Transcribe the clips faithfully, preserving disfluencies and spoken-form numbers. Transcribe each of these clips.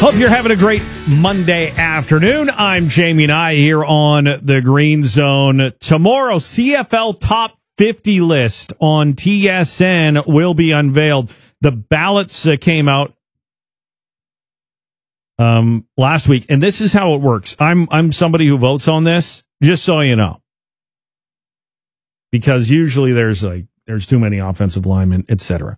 Hope you're having a great Monday afternoon. I'm Jamie Nye here on the Green Zone. Tomorrow, C F L Top fifty list on T S N will be unveiled. The ballots uh, came out um, last week, and this is how it works. I'm I'm somebody who votes on this, just so you know, because usually there's like there's too many offensive linemen, et cetera.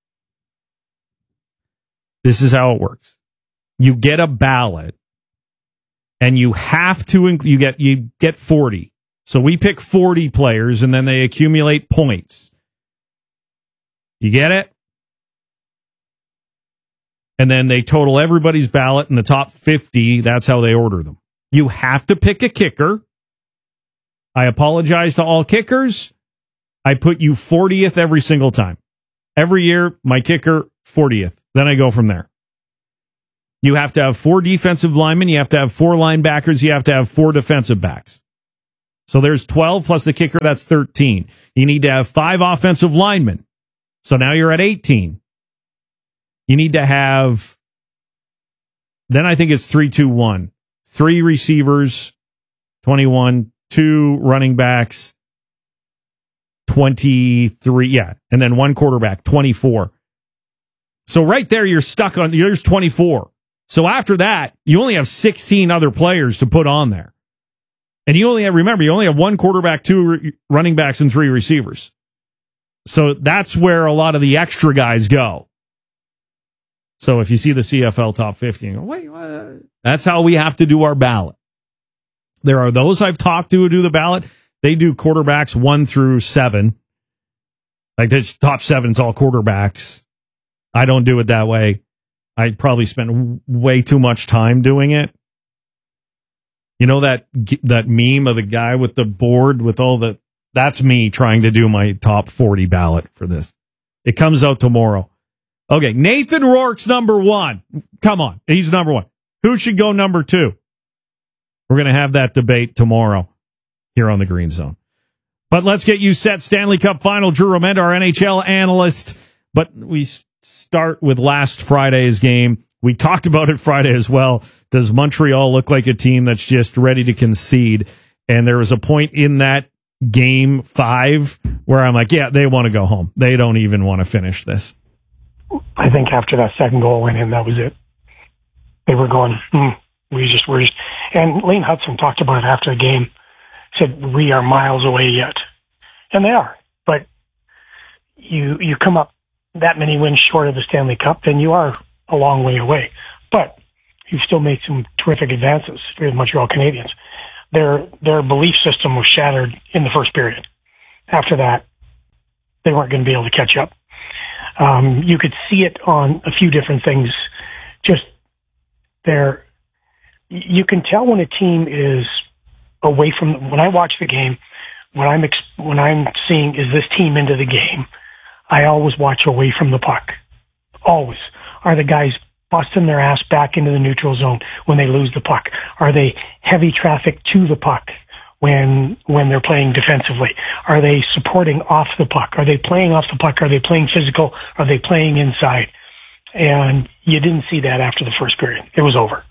This is how it works. You get a ballot, and you have to you get you get forty. So we pick forty players, and then they accumulate points. You get it? And then they total everybody's ballot in the top fifty. That's how they order them. You have to pick a kicker. I apologize to all kickers. I put you fortieth every single time. Every year, my kicker, fortieth. Then I go from there. You have to have four defensive linemen. You have to have four linebackers. You have to have four defensive backs. So there's twelve plus the kicker. That's thirteen. You need to have five offensive linemen. So now you're at eighteen. You need to have, then I think it's three, two, one. Three receivers, twenty-one, two running backs, twenty-three. Yeah. And then one quarterback, twenty-four. So right there, you're stuck on, there's twenty-four. So after that, you only have sixteen other players to put on there. And you only have, remember, you only have one quarterback, two re- running backs, and three receivers. So that's where a lot of the extra guys go. So if you see the C F L Top fifty, you go, wait, what? That's how we have to do our ballot. There are those I've talked to who do the ballot. They do quarterbacks one through seven. Like the top seven is all quarterbacks. I don't do it that way. I probably spent way too much time doing it. You know that that meme of the guy with the board with all the, that's me trying to do my top forty ballot for this. It comes out tomorrow. Okay, Nathan Rourke's number one. Come on, he's number one. Who should go number two? We're going to have that debate tomorrow here on the Green Zone. But let's get you set. Stanley Cup Final. Drew Romenda, our N H L analyst. But we start with last Friday's game. We talked about it Friday as well. Does Montreal look like a team that's just ready to concede? And there was a point in that game five where I'm like, yeah, they want to go home. They don't even want to finish this. I think after that second goal went in, that was it. They were going, hmm, we just were just, and Lane Hudson talked about it after the game, said, we are miles away yet. And they are. But you you come up that many wins short of the Stanley Cup, then you are a long way away. But you've still made some terrific advances for the Montreal Canadiens. Their their belief system was shattered in the first period. After that, they weren't going to be able to catch up. Um, you could see it on a few different things. Just there, you can tell when a team is away from. When I watch the game, when I'm ex, when I'm seeing is this team into the game, I always watch away from the puck. Always. Are the guys busting their ass back into the neutral zone when they lose the puck? Are they heavy traffic to the puck when when they're playing defensively? Are they supporting off the puck? Are they playing off the puck? Are they playing physical? Are they playing inside? And you didn't see that after the first period. It was over.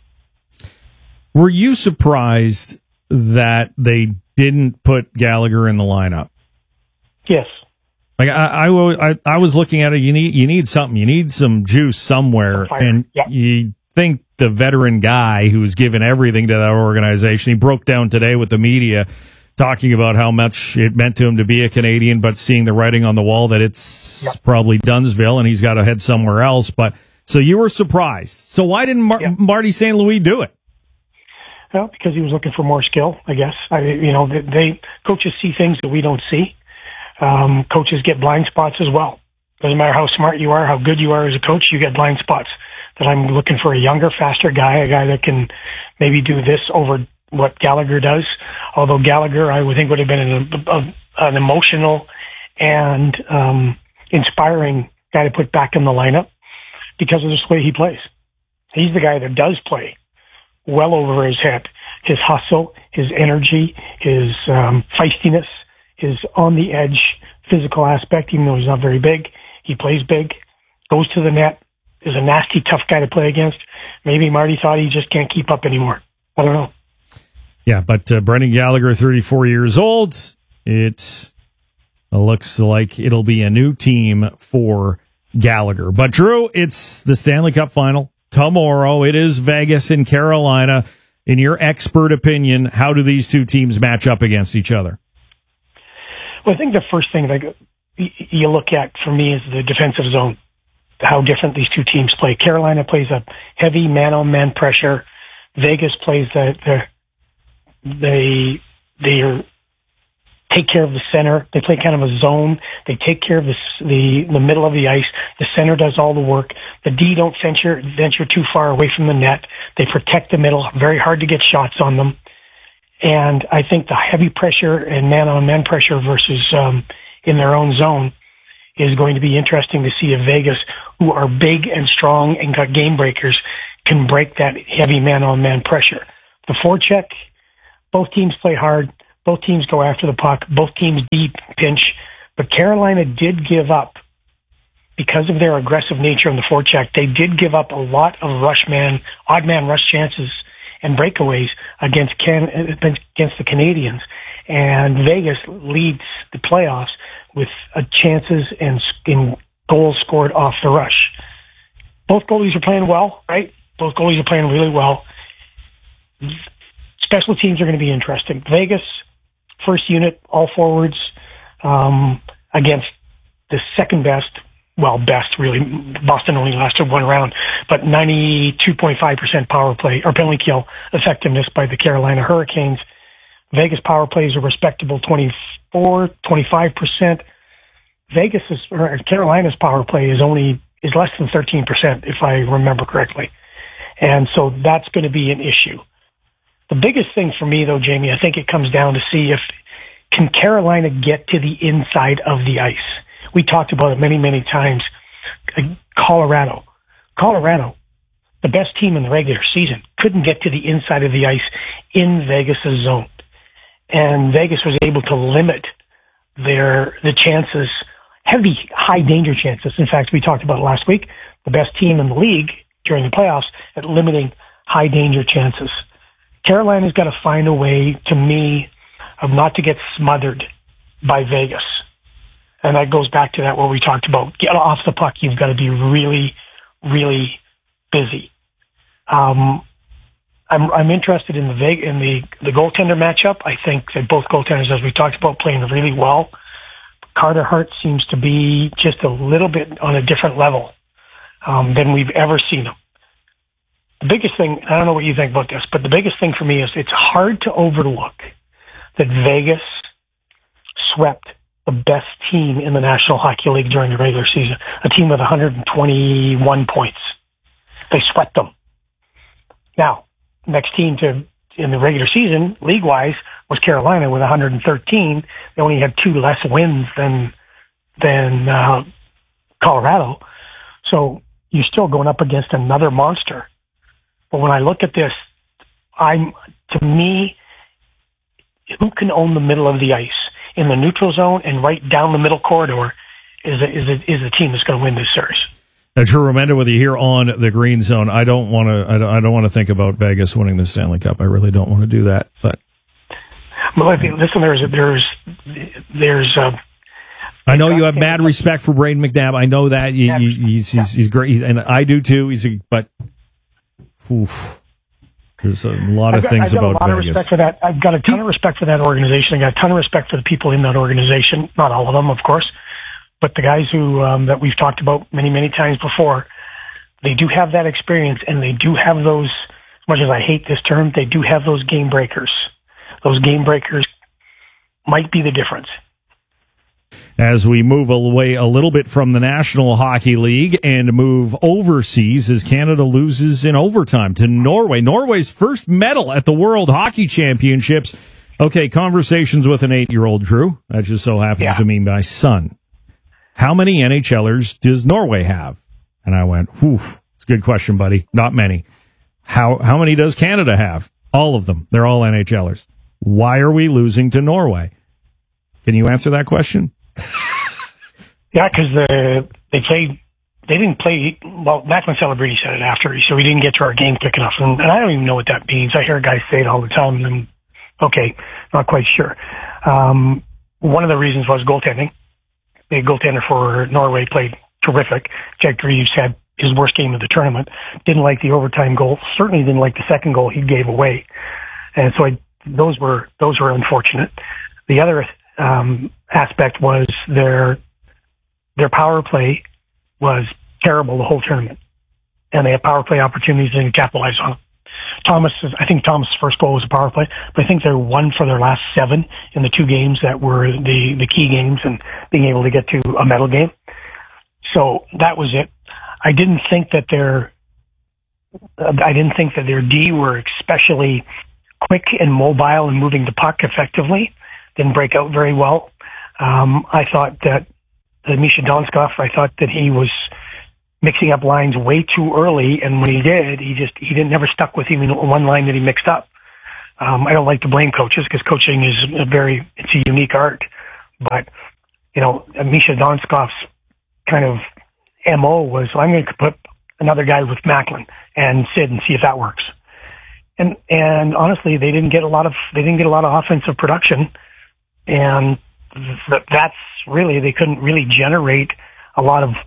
Were you surprised that they didn't put Gallagher in the lineup? Yes. Like I, I, I, I was looking at it. You need, you need something. You need some juice somewhere, and yep. You think the veteran guy who's given everything to that organization. He broke down today with the media, talking about how much it meant to him to be a Canadian, but seeing the writing on the wall that it's yep. probably Dunsville, and he's got to head somewhere else. But so you were surprised. So why didn't Mar- yep. Marty Saint Louis do it? Well, because he was looking for more skill, I guess. I, you know, they, they coaches see things that we don't see. Um, coaches get blind spots as well. Doesn't matter how smart you are, how good you are as a coach, you get blind spots. That I'm looking for a younger, faster guy, a guy that can maybe do this over what Gallagher does. Although Gallagher, I would think, would have been an, a, an emotional and um, inspiring guy to put back in the lineup because of the way he plays. He's the guy that does play well over his head. His hustle, his energy, his um, feistiness, his on-the-edge physical aspect, even though he's not very big. He plays big, goes to the net, is a nasty, tough guy to play against. maybe Marty thought he just can't keep up anymore. I don't know. Yeah, but uh, Brendan Gallagher, thirty-four years old. It looks like it'll be a new team for Gallagher. But Drew, it's the Stanley Cup Final tomorrow. It is Vegas and Carolina. In your expert opinion, how do these two teams match up against each other? Well, I think the first thing that you look at for me is the defensive zone, how different these two teams play. Carolina plays a heavy man-on-man pressure. Vegas plays the, the they they are, take care of the center. They play kind of a zone. They take care of the, the the middle of the ice. The center does all the work. The D don't venture venture too far away from the net. They protect the middle. Very hard to get shots on them. And I think the heavy pressure and man-on-man pressure versus um, in their own zone is going to be interesting to see if Vegas, who are big and strong and got game breakers, can break that heavy man-on-man pressure. The forecheck, both teams play hard. Both teams go after the puck. Both teams deep pinch. But Carolina did give up, because of their aggressive nature on the forecheck, they did give up a lot of rush man, odd man rush chances and breakaways against Can, against the Canadians. And Vegas leads the playoffs with uh, chances and, and goals scored off the rush. Both goalies are playing well, right? Both goalies are playing really well. Special teams are going to be interesting. Vegas, first unit, all forwards, um, against the second best, well, best really. Boston only lasted one round, but ninety-two point five percent power play or penalty kill effectiveness by the Carolina Hurricanes. Vegas power plays a respectable twenty-four, twenty-five percent. Vegas is, or Carolina's power play is only, is less than thirteen percent, if I remember correctly. And so that's going to be an issue. The biggest thing for me, though, Jamie, I think it comes down to see if can Carolina get to the inside of the ice. We talked about it many, many times. Colorado. Colorado, the best team in the regular season, couldn't get to the inside of the ice in Vegas' zone. And Vegas was able to limit their the chances, heavy, high-danger chances. In fact, we talked about it last week, the best team in the league during the playoffs at limiting high-danger chances. Carolina's got to find a way, to me, of not to get smothered by Vegas. And that goes back to that what we talked about. Get off the puck. You've got to be really, really busy. Um, I'm I'm interested in the Vegas, in the the goaltender matchup. I think that both goaltenders, as we talked about, playing really well. Carter Hart seems to be just a little bit on a different level um, than we've ever seen him. The biggest thing, I don't know what you think about this, but the biggest thing for me is it's hard to overlook that Vegas swept the best team in the National Hockey League during the regular season, a team with one hundred twenty-one points. They swept them. Now, next team to in the regular season, league-wise, was Carolina with one hundred thirteen. They only had two less wins than than uh, Colorado. So you're still going up against another monster. But when I look at this, I'm to me, who can own the middle of the ice in the neutral zone and right down the middle corridor is a, is a, is the team that's going to win this series. Now, Drew Remenda, with you here on the Green Zone, I don't want to. I don't, I don't want to think about Vegas winning the Stanley Cup. I really don't want to do that. But well, I think, listen, there's there's there's. Uh, I know you have mad respect for Braden McNabb. I know that he, yeah. he's, he's he's great, and I do too. He's a, but. Oof. There's a lot of I've got, things I've got about a lot Vegas. Of respect for that. I've got a ton of respect for that organization. I've got a ton of respect for the people in that organization. Not all of them, of course, but the guys who um, that we've talked about many, many times before. They do have that experience, and they do have those. As much as I hate this term, they do have those game breakers. Those game breakers might be the difference. As we move away a little bit from the National Hockey League and move overseas as Canada loses in overtime to Norway. Norway's first medal at the World Hockey Championships. Okay, conversations with an eight-year-old, Drew. That just so happens yeah. to be my son. How many N H L ers does Norway have? And I went, whew, it's a good question, buddy. Not many. How how many does Canada have? All of them. They're all N H L ers. Why are we losing to Norway? Can you answer that question? Yeah, because the, they play they didn't play, well, Macklin Celebrity said it after, so we didn't get to our game quick enough. And, and I don't even know what that means. I hear guys say it all the time, and I'm, okay, not quite sure. Um, one of the reasons was goaltending. The goaltender for Norway played terrific. Jack Greaves had his worst game of the tournament. Didn't like the overtime goal. Certainly didn't like the second goal he gave away. And so I, those were those were unfortunate. The other um, aspect was their their power play was terrible the whole tournament, and they had power play opportunities and capitalized on them. Thomas, I think Thomas' first goal was a power play, but I think they're one for their last seven in the two games that were the, the key games and being able to get to a medal game. So that was it. I didn't think that their, I didn't think that their D were especially quick and mobile and moving the puck effectively. Didn't break out very well. Um, I thought that the Misha Donskov, I thought that he was mixing up lines way too early, and when he did, he just he didn't never stuck with even one line that he mixed up. Um, I don't like to blame coaches because coaching is a very it's a unique art, but you know Misha Donskov's kind of M O was I'm going to put another guy with Macklin and Sid and see if that works. And and honestly, they didn't get a lot of they didn't get a lot of offensive production, and th- that's really they couldn't really generate a lot of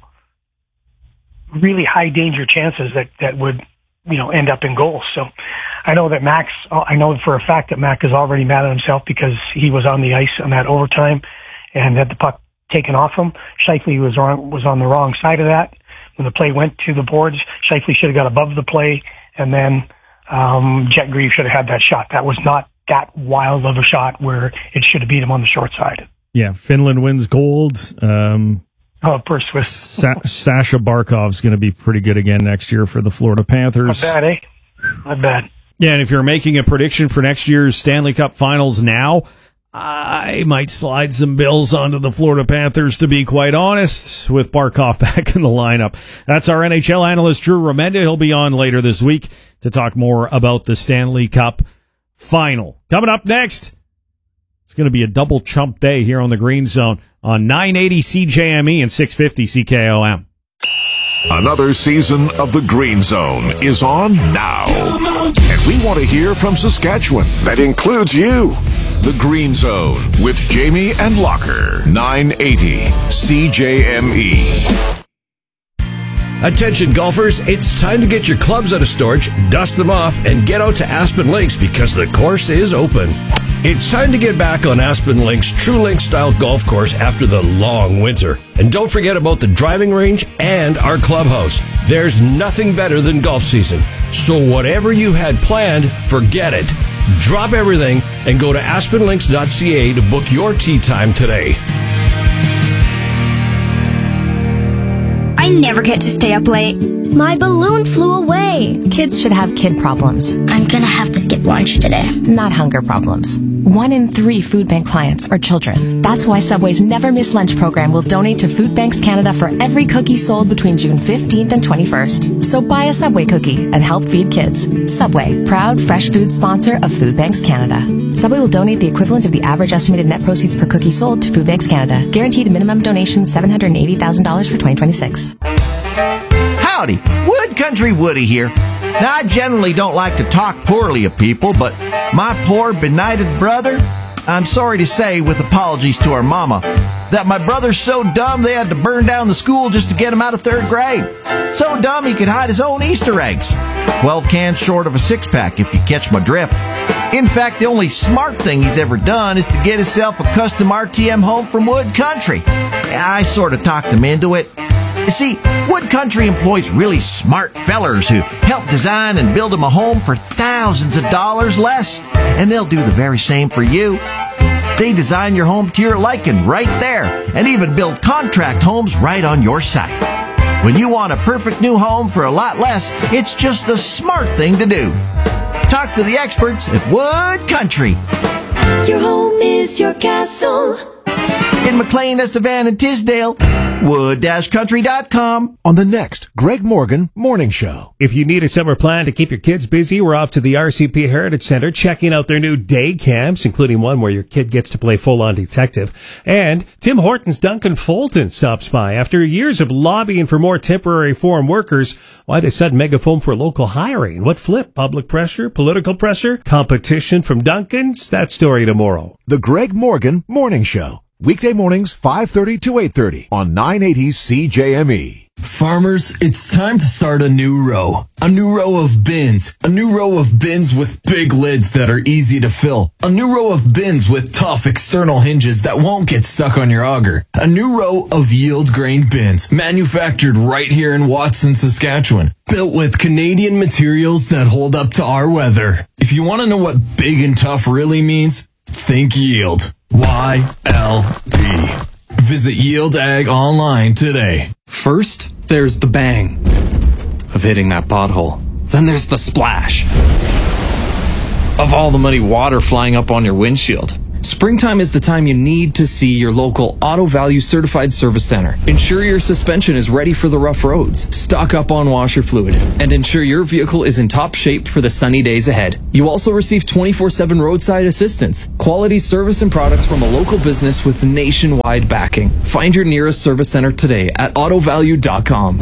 really high danger chances that, that would, you know, end up in goals. So I know that Max, I know for a fact that Mac is already mad at himself because he was on the ice on that overtime and had the puck taken off him. Scheifele was on, was on the wrong side of that. When the play went to the boards, Scheifele should have got above the play, and then um, Jet Greaves should have had that shot. That was not that wild of a shot where it should have beat him on the short side. Yeah, Finland wins gold. Um Oh, per Swiss. Sa- Sasha Barkov's going to be pretty good again next year for the Florida Panthers. Not bad, eh? Not bad. Yeah, and if you're making a prediction for next year's Stanley Cup Finals now, I might slide some bills onto the Florida Panthers, to be quite honest, with Barkov back in the lineup. That's our N H L analyst, Drew Remenda. He'll be on later this week to talk more about the Stanley Cup Final. Coming up next, it's going to be a double chump day here on the Green Zone on nine eighty C J M E and six fifty C K O M. Another season of the Green Zone is on now. And we want to hear from Saskatchewan. That includes you. The Green Zone with Jamie and Locker. nine eighty C J M E. Attention golfers, it's time to get your clubs out of storage, dust them off, and get out to Aspen Links because the course is open. It's time to get back on Aspen Links' True Link style golf course after the long winter. And don't forget about the driving range and our clubhouse. There's nothing better than golf season. So whatever you had planned, forget it. Drop everything and go to aspen links dot c a to book your tee time today. I never get to stay up late. My balloon flew away. Kids should have kid problems. I'm gonna have to skip lunch today. Not hunger problems. One in three food bank clients are children. That's why Subway's Never Miss Lunch program will donate to Food Banks Canada for every cookie sold between June fifteenth and twenty-first. So buy a Subway cookie and help feed kids. Subway, proud fresh food sponsor of Food Banks Canada. Subway will donate the equivalent of the average estimated net proceeds per cookie sold to Food Banks Canada. Guaranteed minimum donation seven hundred eighty thousand dollars for twenty twenty-six. Howdy, Wood Country Woody here. Now, I generally don't like to talk poorly of people, but my poor benighted brother, I'm sorry to say, with apologies to our mama, that my brother's so dumb they had to burn down the school just to get him out of third grade. So dumb he could hide his own Easter eggs. Twelve cans short of a six-pack, if you catch my drift. In fact, the only smart thing he's ever done is to get himself a custom R T M home from Wood Country. I sort of talked him into it. You see, Wood Country employs really smart fellers who help design and build them a home for thousands of dollars less, and they'll do the very same for you. They design your home to your liking right there, and even build contract homes right on your site. When you want a perfect new home for a lot less, it's just a smart thing to do. Talk to the experts at Wood Country. Your home is your castle. In McLean, Estevan, and Tisdale, wood country dot com. On the next Greg Morgan Morning Show. If you need a summer plan to keep your kids busy, we're off to the R C P Heritage Center checking out their new day camps, including one where your kid gets to play full-on detective. And Tim Hortons Duncan Fulton stops by. After years of lobbying for more temporary foreign workers, why the sudden megaphone for local hiring? What flip? Public pressure? Political pressure? Competition from Duncan's? That story tomorrow. The Greg Morgan Morning Show. Weekday mornings, five thirty to eight thirty on nine eighty C J M E. Farmers, it's time to start a new row. A new row of bins. A new row of bins with big lids that are easy to fill. A new row of bins with tough external hinges that won't get stuck on your auger. A new row of yield grain bins, manufactured right here in Watson, Saskatchewan. Built with Canadian materials that hold up to our weather. If you want to know what big and tough really means, think yield. Y L D. Visit Yield Ag online today. First, there's the bang of hitting that pothole. Then there's the splash of all the muddy water flying up on your windshield. Springtime is the time you need to see your local Auto Value Certified Service Center. Ensure your suspension is ready for the rough roads. Stock up on washer fluid. And ensure your vehicle is in top shape for the sunny days ahead. You also receive twenty-four seven roadside assistance. Quality service and products from a local business with nationwide backing. Find your nearest service center today at auto value dot com.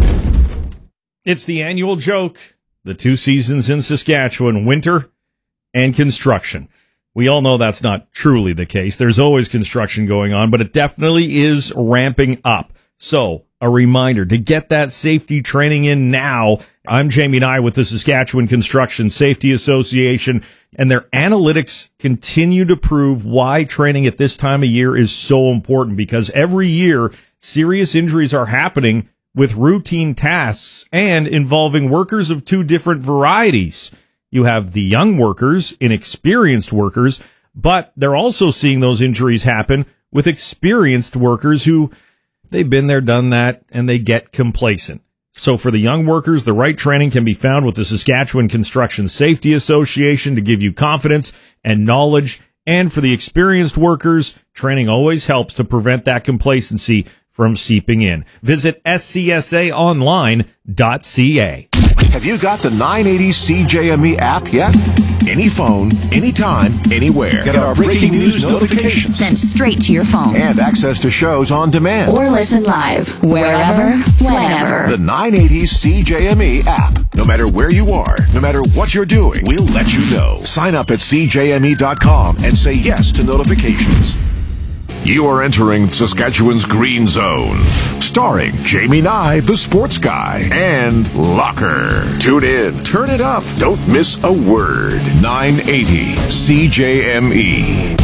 It's the annual joke. The two seasons in Saskatchewan, winter and construction. We all know that's not truly the case. There's always construction going on, but it definitely is ramping up. So, a reminder to get that safety training in now. I'm Jamie Nye with the Saskatchewan Construction Safety Association, and their analytics continue to prove why training at this time of year is so important, because every year serious injuries are happening with routine tasks and involving workers of two different varieties. You have the young workers, inexperienced workers, but they're also seeing those injuries happen with experienced workers who they've been there, done that, and they get complacent. So for the young workers, the right training can be found with the Saskatchewan Construction Safety Association to give you confidence and knowledge. And for the experienced workers, training always helps to prevent that complacency from seeping in. Visit S C S A online dot C A. Have you got the nine eighty C J M E app yet? Any phone, anytime, anywhere. Get our breaking news notifications. Sent straight to your phone. And access to shows on demand. Or listen live, wherever, whenever. The nine eighty C J M E app. No matter where you are, no matter what you're doing, we'll let you know. Sign up at C J M E dot com and say yes to notifications. You are entering Saskatchewan's Green Zone, starring Jamie Nye, the sports guy, and Locker. Tune in, turn it up, don't miss a word. nine eighty C J M E.